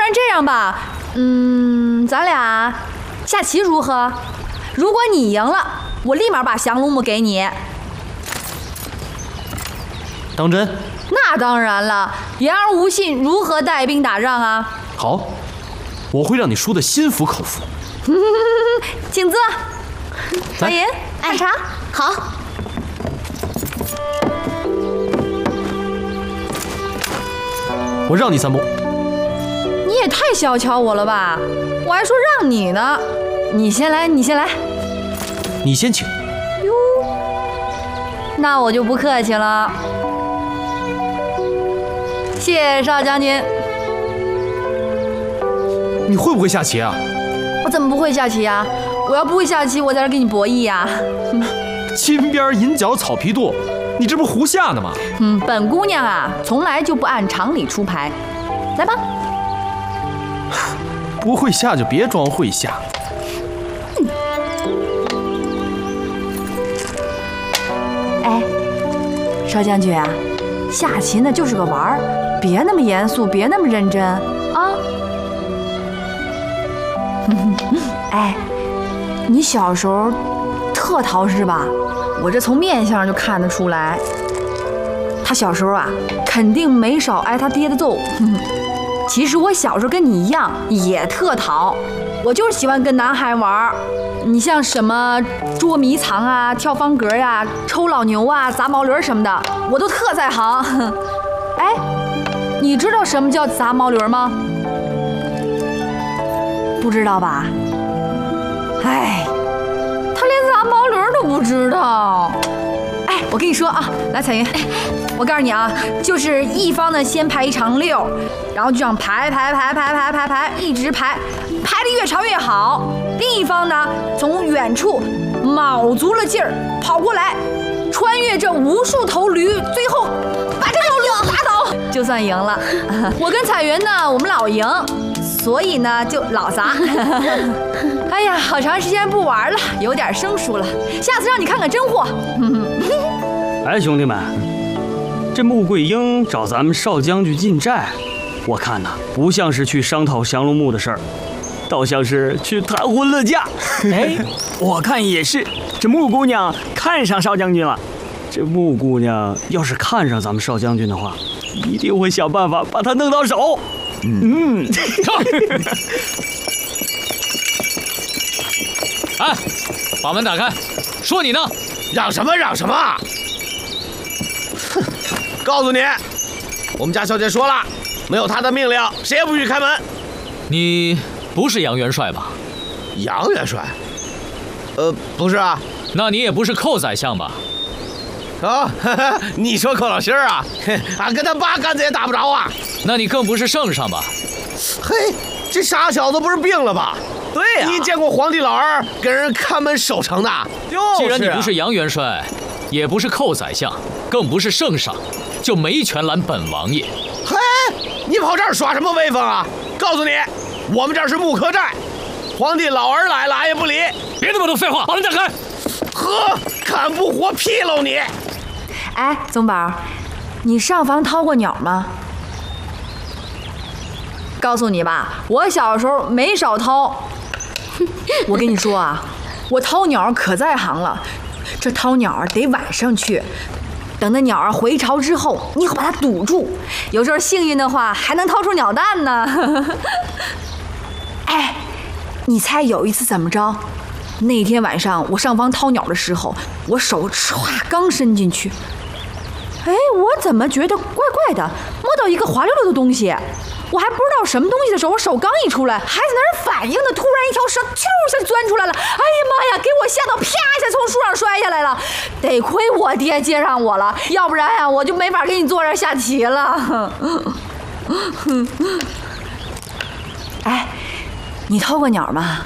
然这样吧，咱俩下棋如何？如果你赢了，我立马把降龙木给你。 当真？ 那当然了，言而无信，如何带兵打仗啊？ 好，我会让你输得心服口服。 请坐。小银，看茶。 好。 我让你3步。 你也太小瞧我了吧！我还说让你呢。你先来，你先来。 你先请。 哟，那我就不客气了。谢谢邵将军。 你会不会下棋啊？ 我怎么不会下棋啊？我要不会下棋，我在这跟你博弈呀。 金边银角草皮垛，你这不胡下呢吗？ 本姑娘啊，从来就不按常理出牌。来吧。 不会下就别装会下。 哎，邵将军啊，下棋呢就是个玩儿，别那么严肃，别那么认真啊。哎，你小时候特淘是吧？我这从面相就看得出来。他小时候啊，肯定没少挨他爹的揍。其实我小时候跟你一样，也特淘，我就是喜欢跟男孩玩。你像什么捉迷藏啊、跳方格呀、抽老牛啊、砸毛驴什么的，我都特在行。哎，你知道什么叫砸毛驴吗？不知道吧？哎，他连砸毛驴都不知道。哎，我跟你说啊，来彩云，我告诉你啊，就是一方呢先排一长溜，然后就这样排，一直排得越长越好。另一方呢，从远处卯足了劲儿跑过来，穿越这无数头驴，最后把这头驴打倒，就算赢了。我跟彩云呢，我们老赢，所以呢就老砸。哎呀，好长时间不玩了，有点生疏了，下次让你看看真货。 哎，兄弟们，这穆桂英找咱们邵将军进寨，我看呐，不像是去商讨降龙木的事儿，倒像是去谈婚论嫁。 哎，我看也是，这穆姑娘看上邵将军了。 这穆姑娘要是看上咱们邵将军的话，一定会想办法把他弄到手。 哎，把门打开，说你呢？ 嚷什么嚷什么？哼！告诉你，我们家小姐说了，没有她的命令，谁也不许开门。 你不是杨元帅吧？ 杨元帅？不是啊。 那你也不是寇宰相吧？ 啊，你说寇老心儿啊？俺跟他八竿子也打不着啊。 那你更不是圣上吧？ 嘿，这傻小子不是病了吧？ 对呀， 你见过皇帝老儿给人看门守城的？ 既然你不是杨元帅，也不是寇宰相，更不是圣上，就没权拦本王爷。 嘿，你跑这儿耍什么威风啊？告诉你，我们这儿是木柯寨，皇帝老儿来了俺也不理。 别那么多废话，把门打开。 呵，看不活劈喽你！ 哎，宗宝，你上房掏过鸟吗？告诉你吧，我小时候没少掏。我跟你说啊，我掏鸟可在行了。这掏鸟得晚上去，等那鸟回巢之后，你可把它堵住。有时候幸运的话，还能掏出鸟蛋呢。哎，你猜有一次怎么着？那天晚上我上房掏鸟的时候，我手歘刚伸进去，哎，我怎么觉得怪怪的，摸到一个滑溜溜的东西。我还不知道什么东西的时候，我手刚一出来，还在那儿反应呢，突然一条蛇咻一下钻出来了，哎呀妈呀，给我吓到啪一下从树上摔下来了。得亏我爹接上我了，要不然呀，我就没法跟你坐这儿下棋了。哎，你掏过鸟吗？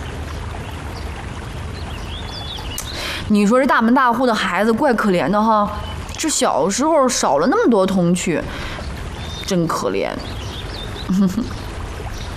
你说这大门大户的孩子怪可怜的哈，这小时候少了那么多童趣，真可怜。